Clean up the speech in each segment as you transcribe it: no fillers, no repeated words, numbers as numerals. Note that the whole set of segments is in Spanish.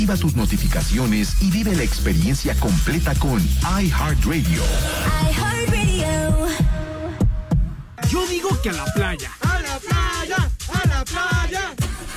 Activa tus notificaciones y vive la experiencia completa con iHeartRadio. iHeartRadio. Yo digo que a la playa. ¡A la playa! ¡A la playa!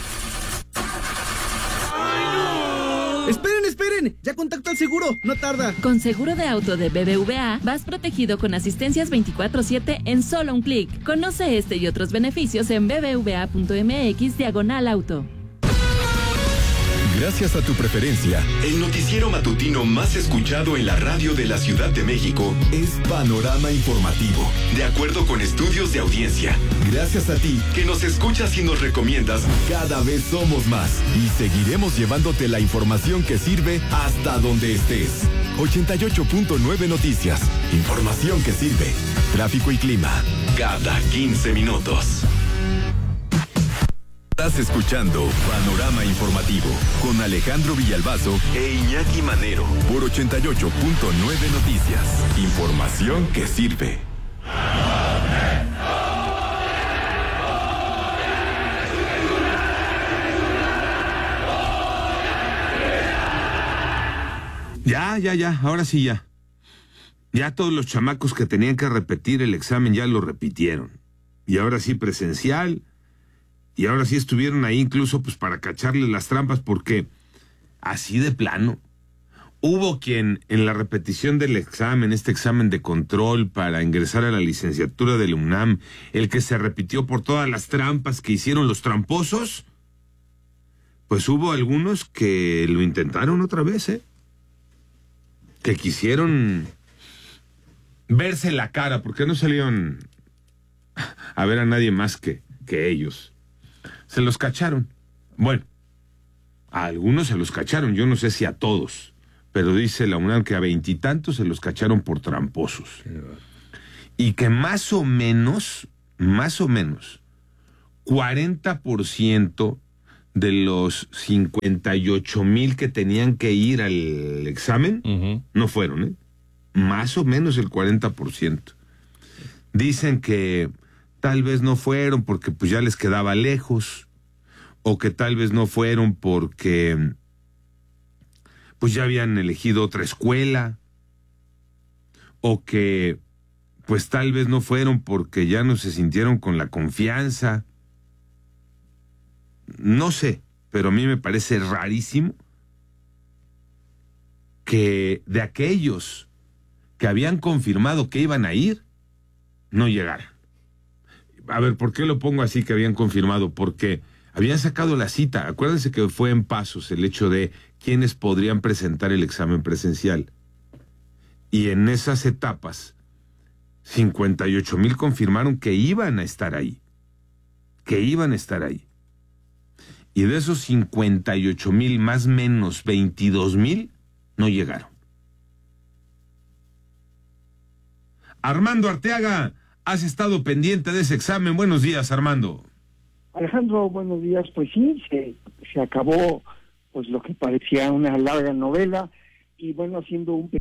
¡Ay, no! ¡Esperen! Ya contacto al seguro, no tarda. Con seguro de auto de BBVA, vas protegido con asistencias 24/7 en solo un clic. Conoce este y otros beneficios en bbva.mx/auto. Gracias a tu preferencia, el noticiero matutino más escuchado en la radio de la Ciudad de México es Panorama Informativo, de acuerdo con estudios de audiencia. Gracias a ti, que nos escuchas y nos recomiendas, cada vez somos más y seguiremos llevándote la información que sirve hasta donde estés. 88.9 Noticias, información que sirve. Tráfico y clima, cada 15 minutos. Estás escuchando Panorama Informativo con Alejandro Villalbazo e Iñaki Manero por 88.9 Noticias. Información que sirve. Ya, ahora sí ya. Ya todos los chamacos que tenían que repetir el examen ya lo repitieron. Y ahora sí presencial. Y ahora sí estuvieron ahí incluso pues para cacharle las trampas, porque así de plano. Hubo quien en la repetición del examen, este examen de control para ingresar a la licenciatura de la UNAM, el que se repitió por todas las trampas que hicieron los tramposos, pues hubo algunos que lo intentaron otra vez, que quisieron verse la cara, porque no salieron a ver a nadie más que ellos. Se los cacharon. Bueno, a algunos se los cacharon, yo no sé si a todos, pero dice la UNAM que a 20 y tantos se los cacharon por tramposos. Y que más o menos, 40% de los 58,000 que tenían que ir al examen, no fueron, Más o menos el 40%. Dicen que tal vez no fueron porque pues ya les quedaba lejos, o que tal vez no fueron porque pues ya habían elegido otra escuela, o que pues tal vez no fueron porque ya no se sintieron con la confianza. No sé, pero a mí me parece rarísimo que de aquellos que habían confirmado que iban a ir, no llegaran. A ver, ¿por qué lo pongo así que habían confirmado? Porque habían sacado la cita. Acuérdense que fue en pasos el hecho de quiénes podrían presentar el examen presencial. Y en esas etapas, 58,000 confirmaron que iban a estar ahí. Y de esos 58,000, más o menos 22,000, no llegaron. Armando Arteaga, has estado pendiente de ese examen. Buenos días, Armando. Alejandro, buenos días. Pues sí, se acabó pues lo que parecía una larga novela, y bueno, haciendo un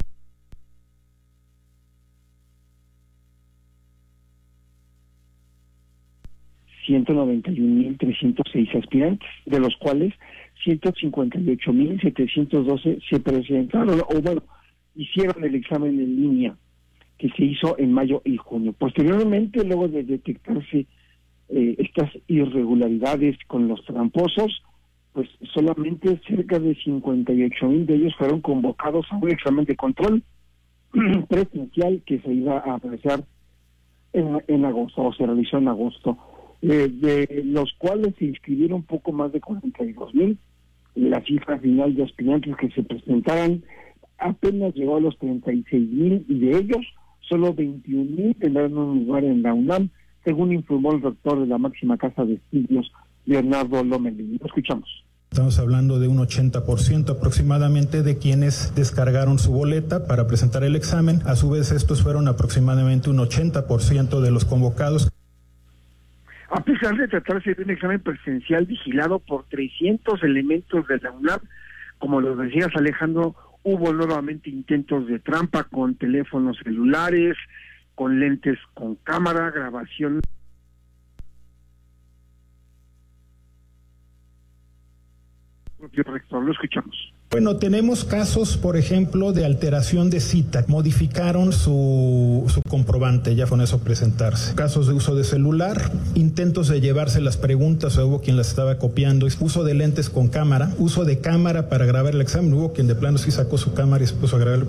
191,306 aspirantes, de los cuales 158,712 se presentaron, o bueno, hicieron el examen en línea, que se hizo en mayo y junio. Posteriormente, luego de detectarse estas irregularidades con los tramposos, pues solamente cerca de 58,000 de ellos fueron convocados a un examen de control presencial que se iba a realizar en agosto, o se realizó en agosto, de los cuales se inscribieron poco más de 42,000. La cifra final de aspirantes que se presentaran apenas llegó a los 36,000, y de ellos solo 21,000 tendrán un lugar en la UNAM, según informó el rector de la máxima casa de estudios, Leonardo Lomelí. Lo escuchamos. Estamos hablando de un 80% aproximadamente de quienes descargaron su boleta para presentar el examen. A su vez, estos fueron aproximadamente un 80% de los convocados. A pesar de tratarse de un examen presencial vigilado por 300 elementos de la UNAM, como lo decías, Alejandro, hubo nuevamente intentos de trampa con teléfonos celulares, con lentes con cámara, grabación. propio rector. Lo escuchamos. Bueno, tenemos casos, por ejemplo, de alteración de cita. Modificaron su comprobante, ya con eso presentarse. Casos de uso de celular, intentos de llevarse las preguntas, o hubo quien las estaba copiando. Uso de lentes con cámara, uso de cámara para grabar el examen. Hubo quien de plano sí sacó su cámara y se puso a grabar.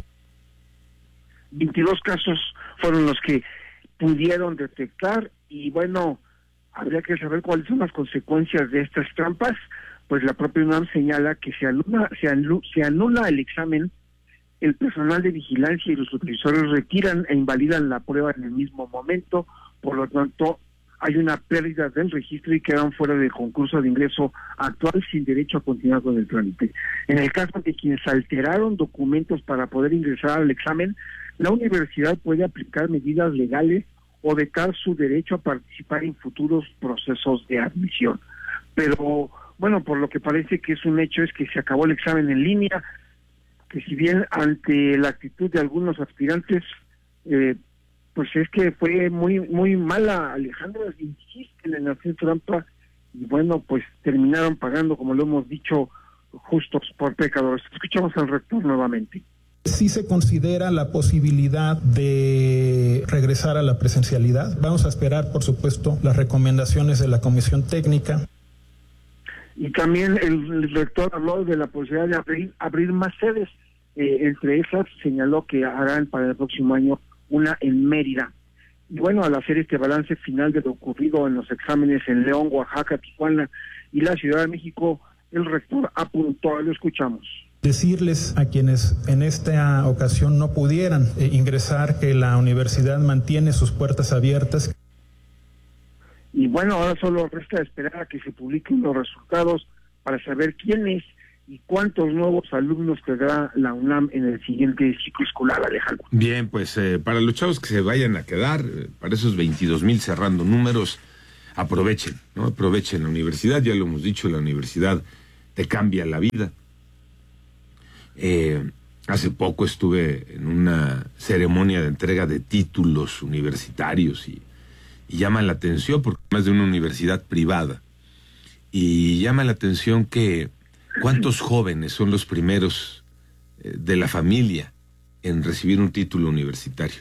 22 casos fueron los que pudieron detectar y bueno, habría que saber cuáles son las consecuencias de estas trampas. Pues la propia UNAM señala que se anula el examen, el personal de vigilancia y los supervisores retiran e invalidan la prueba en el mismo momento, por lo tanto hay una pérdida del registro y quedan fuera del concurso de ingreso actual sin derecho a continuar con el trámite. En el caso de quienes alteraron documentos para poder ingresar al examen, la universidad puede aplicar medidas legales o vetar su derecho a participar en futuros procesos de admisión. Pero bueno, por lo que parece que es un hecho es que se acabó el examen en línea, que si bien ante la actitud de algunos aspirantes, pues es que fue muy mala, Alejandro, insisten en hacer trampa y bueno, pues terminaron pagando, como lo hemos dicho, justos por pecadores. Escuchamos al rector nuevamente. Sí se considera la posibilidad de regresar a la presencialidad. Vamos a esperar, por supuesto, las recomendaciones de la comisión técnica. Y también el rector habló de la posibilidad de abrir más sedes. Entre esas señaló que harán para el próximo año una en Mérida. Y bueno, al hacer este balance final de lo ocurrido en los exámenes en León, Oaxaca, Tijuana y la Ciudad de México, el rector apuntó, lo escuchamos. Decirles a quienes en esta ocasión no pudieran ingresar que la universidad mantiene sus puertas abiertas. Y bueno, ahora solo resta esperar a que se publiquen los resultados para saber quiénes y cuántos nuevos alumnos tendrá la UNAM en el siguiente ciclo escolar, Alejandro. Bien, pues para los chavos que se vayan a quedar, para esos 22,000 cerrando números, aprovechen, ¿no? Aprovechen la universidad, ya lo hemos dicho, la universidad te cambia la vida. Hace poco estuve en una ceremonia de entrega de títulos universitarios y llama la atención, porque más de una universidad privada, y llama la atención que cuántos jóvenes son los primeros de la familia en recibir un título universitario.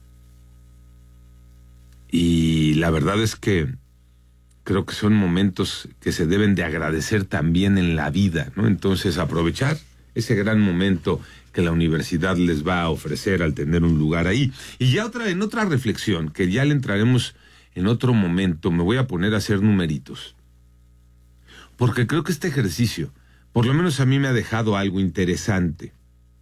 Y la verdad es que creo que son momentos que se deben de agradecer también en la vida, ¿no? Entonces aprovechar ese gran momento que la universidad les va a ofrecer al tener un lugar ahí. Y ya en otra reflexión, que ya le entraremos en otro momento, me voy a poner a hacer numeritos. Porque creo que este ejercicio, por lo menos a mí me ha dejado algo interesante.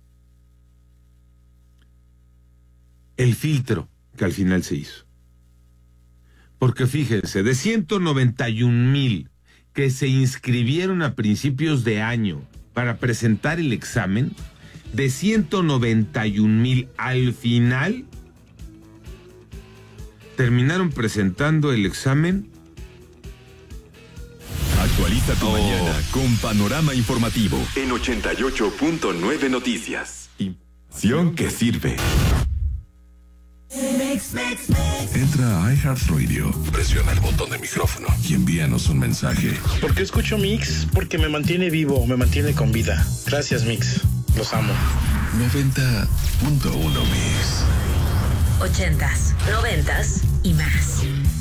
El filtro que al final se hizo. Porque fíjense, de 191,000 que se inscribieron a principios de año para presentar el examen, de 191,000 al final terminaron presentando el examen. Actualiza tu mañana con Panorama Informativo en 88.9 Noticias. Información que sirve. Entra a iHeartRadio, presiona el botón de micrófono y envíanos un mensaje. ¿Por qué escucho Mix? Porque me mantiene vivo, me mantiene con vida. Gracias, Mix. Los amo. 90.1 Mix. 80s, 90s y más.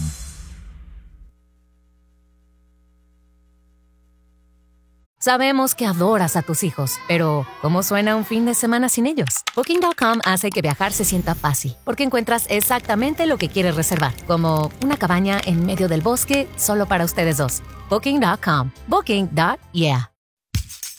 Sabemos que adoras a tus hijos, pero ¿cómo suena un fin de semana sin ellos? Booking.com hace que viajar se sienta fácil, porque encuentras exactamente lo que quieres reservar, como una cabaña en medio del bosque solo para ustedes dos. Booking.com. Booking.yeah.